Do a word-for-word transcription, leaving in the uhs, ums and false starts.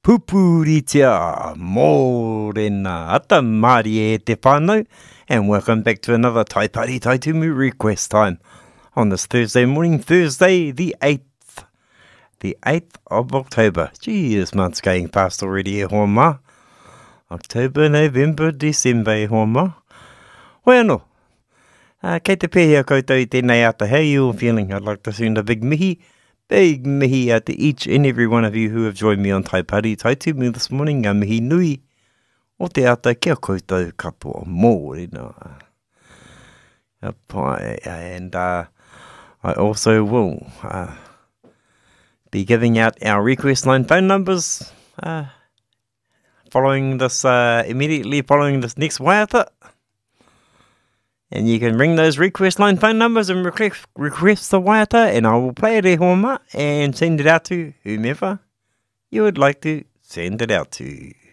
Pupuritia, morena, ata mari e te whānau, and welcome back to another Tai Pari Tai Tumu request time on this Thursday morning, Thursday the eighth, the eighth of October. Gee, this month's going past already e hoa ma. October, November, December e hoa ma. Well, no. Uh, kei te pēhea koutou I tēnei ata, how you all feeling? I'd like to send a big mihi. Big mihi out to each and every one of you who have joined me on Tai Pari Tai Tumu this morning. Ngā mihi nui o te ata kia koutou katoa mōrena. And uh, I also will uh, be giving out our request line phone numbers uh, following this, uh, immediately following this next waiata. And you can ring those request line phone numbers and request, request the waiata, and I will play it e hoa ma and send it out to whomever you would like to send it out to.